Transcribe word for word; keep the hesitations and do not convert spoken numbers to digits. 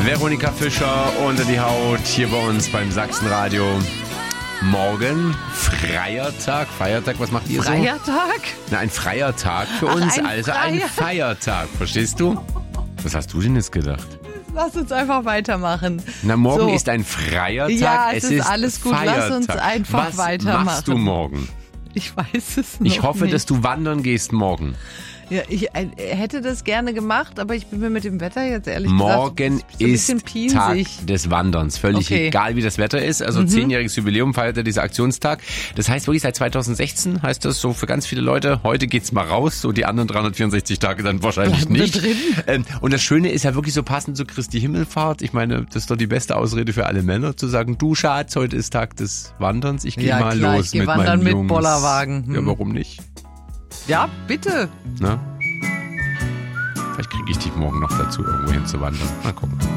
Veronika Fischer unter die Haut hier bei uns beim Sachsenradio. Morgen freier Tag. Feiertag, was macht ihr so? Freier Tag? Na, ein freier Tag für Ach, uns, ein also freier. ein Feiertag. Verstehst du? Was hast du denn jetzt gedacht? Lass uns einfach weitermachen. Na, morgen So. ist ein freier Tag. Ja, es es ist ist alles gut. Feiertag. Lass uns einfach was weitermachen. Was machst du morgen? Ich weiß es noch Ich hoffe, nicht. dass du wandern gehst morgen. Ja, ich äh, hätte das gerne gemacht, aber ich bin mir mit dem Wetter jetzt ehrlich Morgen gesagt so ein bisschen ist Tag pinsig. des Wanderns. Völlig Okay. egal, wie das Wetter ist. Also zehnjähriges Jubiläum feiert er dieser Aktionstag. Das heißt wirklich seit zweitausendsechzehn heißt das so für ganz viele Leute, heute geht's mal raus, so die anderen dreihundertvierundsechzig Tage dann wahrscheinlich Bleiben wir nicht. drin. Ähm, und das Schöne ist ja wirklich so passend zu Christi Himmelfahrt. Ich meine, das ist doch die beste Ausrede für alle Männer, zu sagen, du Schatz, heute ist Tag des Wanderns. Ich gehe Ja, mal klar, los ich geh mit wandern meinen mit Jungs. Bollerwagen. Hm. Ja, warum nicht? Ja, bitte. Ne? Vielleicht kriege ich dich morgen noch dazu, irgendwo hin zu wandern. Mal gucken.